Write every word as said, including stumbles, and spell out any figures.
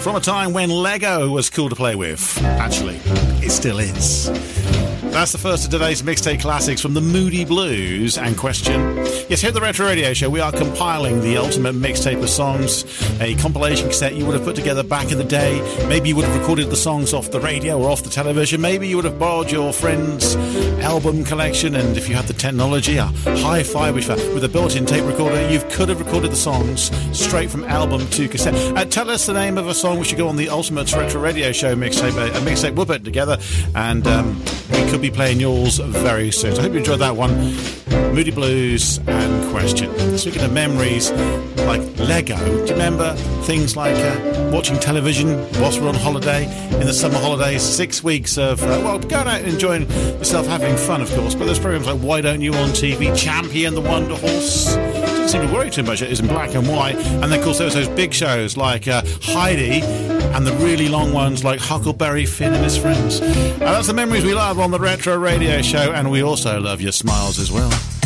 From a time when Lego was cool to play with. Actually, it still is. That's the first of today's Mixtape Classics from the Moody Blues and Question. Yes, here at the Retro Radio Show, we are compiling the ultimate mixtape of songs, a compilation cassette you would have put together back in the day. Maybe you would have recorded the songs off the radio or off the television. Maybe you would have borrowed your friend's album collection, and if you had the technology, a hi-fi which, with a built-in tape recorder, you could have recorded the songs straight from album to cassette. Uh, tell us the name of a song we should go on the ultimate Retro Radio Show mixtape. A, a mixtape we'll put together, and um, we could be playing yours very soon. So I hope you enjoyed that one. Moody Blues and Question. Speaking of memories, like Lego, do you remember things like uh, watching television whilst we're on holiday in the summer holidays? Six weeks of, uh, well, going out and enjoying yourself, having fun, of course, but there's programs like Why Don't You on T V, Champion, The Wonder Horse. Doesn't seem to worry too much. It is in black and white. And then, of course, there's those big shows like uh, Heidi, and the really long ones like Huckleberry Finn and his friends. Uh, that's the memories we love on the Retro Radio Show, and we also love your smiles as well.